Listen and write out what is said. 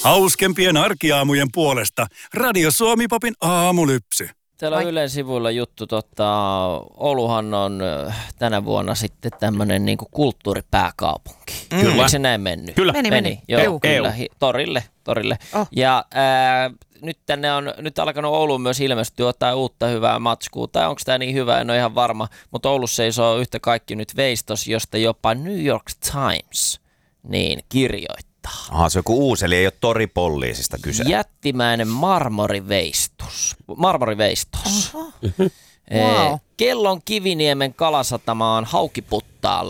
Hauskempien arkiaamujen puolesta Radio Suomi-popin aamulypsy. Täällä on Ylen sivuilla juttu, Ouluhan on tänä vuonna sitten tämmöinen niinku kulttuuripääkaupunki. Kyllä. Eikö se näin mennyt? Kyllä. Meni. Joo, kyllä. Torille. Oh. Ja nyt alkanut Ouluun myös ilmestyä jotain uutta hyvää matskua. Tai onko tämä niin hyvä, en ole ihan varma. Mutta Oulussa seisoo yhtä kaikki nyt veistos, josta jopa New York Times niin kirjoittaa. Aha, se on joku uusi, eli ei ole toripolliisista kyse. Jättimäinen marmoriveistos. Wow. Kellon Kiviniemen kalasatamaan Haukiputtaalle